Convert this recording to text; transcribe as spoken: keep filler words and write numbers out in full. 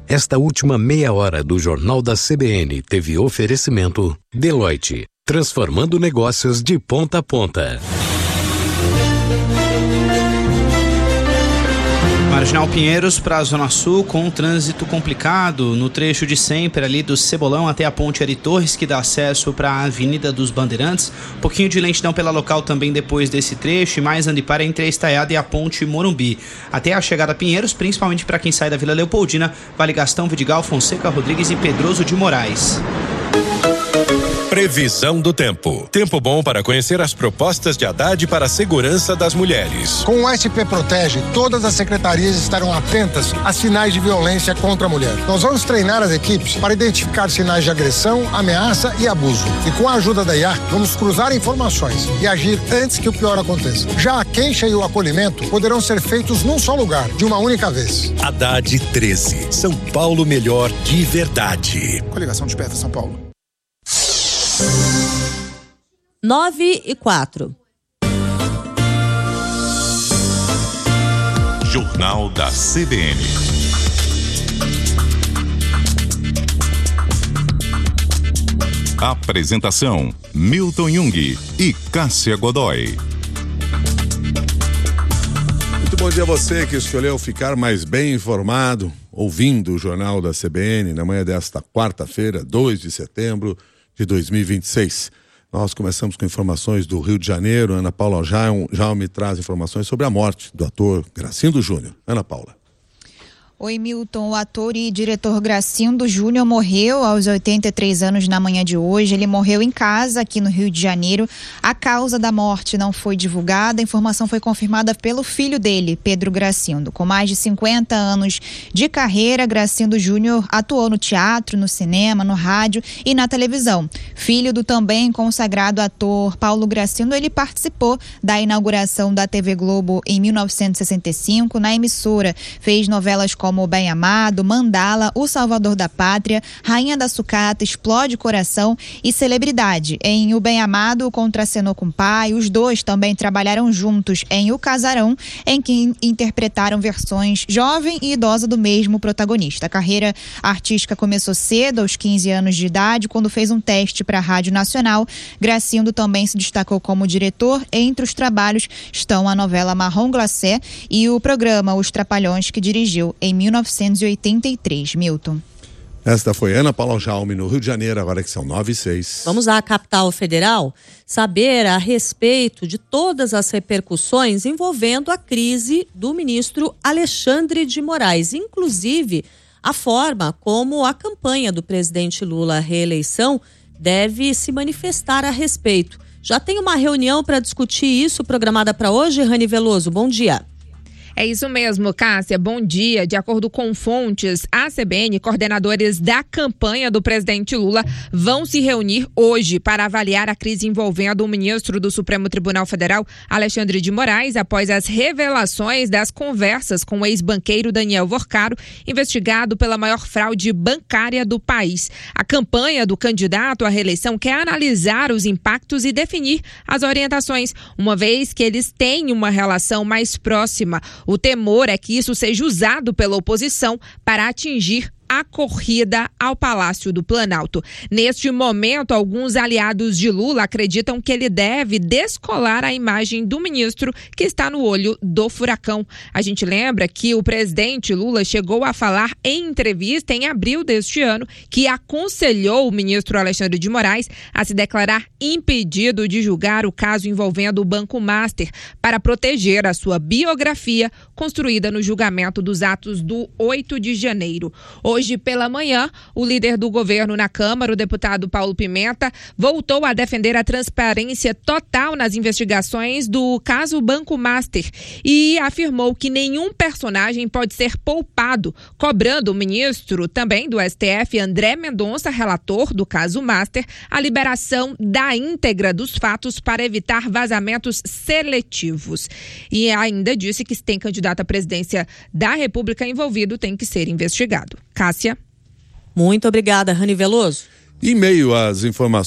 Esta última meia hora do Jornal da C B N teve oferecimento Deloitte, transformando negócios de ponta a ponta. Marginal Pinheiros para a Zona Sul com um trânsito complicado no trecho de sempre ali do Cebolão até a Ponte Ari Torres, que dá acesso para a Avenida dos Bandeirantes. Um pouquinho de lentidão pela local também depois desse trecho e mais ande para entre a Estaiada e a Ponte Morumbi. Até a chegada a Pinheiros, principalmente para quem sai da Vila Leopoldina, Vale Gastão, Vidigal, Fonseca, Rodrigues e Pedroso de Moraes. Previsão do tempo. Tempo bom para conhecer as propostas de Haddad para a segurança das mulheres. Com o S P Protege, todas as secretarias estarão atentas a sinais de violência contra a mulher. Nós vamos treinar as equipes para identificar sinais de agressão, ameaça e abuso. E com a ajuda da I A R, vamos cruzar informações e agir antes que o pior aconteça. Já a queixa e o acolhimento poderão ser feitos num só lugar, de uma única vez. Haddad treze. São Paulo melhor de verdade. Coligação de P F São Paulo. nove e quatro. Jornal da C B N. Apresentação: Milton Jung e Cássia Godoy. Muito bom dia a você que escolheu ficar mais bem informado, ouvindo o Jornal da C B N na manhã desta quarta-feira, dois de setembro de dois mil e vinte e seis. Nós começamos com informações do Rio de Janeiro. Ana Paula Jaume traz informações sobre a morte do ator Gracindo Júnior. Ana Paula. Oi, Milton. O ator e diretor Gracindo Júnior morreu aos oitenta e três anos na manhã de hoje. Ele morreu em casa aqui no Rio de Janeiro. A causa da morte não foi divulgada. A informação foi confirmada pelo filho dele, Pedro Gracindo. Com mais de cinquenta anos de carreira, Gracindo Júnior atuou no teatro, no cinema, no rádio e na televisão. Filho do também consagrado ator Paulo Gracindo, ele participou da inauguração da T V Globo em mil novecentos e sessenta e cinco. Na emissora, fez novelas como como O Bem Amado, Mandala, O Salvador da Pátria, Rainha da Sucata, Explode Coração e Celebridade. Em O Bem Amado, contracenou com o pai. Os dois também trabalharam juntos em O Casarão, em que interpretaram versões jovem e idosa do mesmo protagonista. A carreira artística começou cedo, aos quinze anos de idade, quando fez um teste para a Rádio Nacional. Gracindo também se destacou como diretor. Entre os trabalhos estão a novela Marrom Glacé e o programa Os Trapalhões, que dirigiu em mil novecentos e oitenta e três, Milton. Esta foi Ana Paula Jaume, no Rio de Janeiro, agora que são nove e seis. Vamos à capital federal saber a respeito de todas as repercussões envolvendo a crise do ministro Alexandre de Moraes, inclusive a forma como a campanha do presidente Lula à reeleição deve se manifestar a respeito. Já tem uma reunião para discutir isso programada para hoje, Rani Veloso, bom dia. É isso mesmo, Cássia. Bom dia. De acordo com fontes, a C B N, coordenadores da campanha do presidente Lula vão se reunir hoje para avaliar a crise envolvendo o ministro do Supremo Tribunal Federal, Alexandre de Moraes, após as revelações das conversas com o ex-banqueiro Daniel Vorcaro, investigado pela maior fraude bancária do país. A campanha do candidato à reeleição quer analisar os impactos e definir as orientações, uma vez que eles têm uma relação mais próxima. O temor é que isso seja usado pela oposição para atingir a corrida ao Palácio do Planalto. Neste momento, alguns aliados de Lula acreditam que ele deve descolar a imagem do ministro que está no olho do furacão. A gente lembra que o presidente Lula chegou a falar em entrevista em abril deste ano que aconselhou o ministro Alexandre de Moraes a se declarar impedido de julgar o caso envolvendo o Banco Master para proteger a sua biografia construída no julgamento dos atos do oito de janeiro. Hoje pela manhã, o líder do governo na Câmara, o deputado Paulo Pimenta, voltou a defender a transparência total nas investigações do caso Banco Master e afirmou que nenhum personagem pode ser poupado, cobrando o ministro também do S T F, André Mendonça, relator do caso Master, a liberação da íntegra dos fatos para evitar vazamentos seletivos. E ainda disse que se tem candidato à presidência da República envolvido, tem que ser investigado. Cássia. Muito obrigada, Rani Veloso. Em meio às informações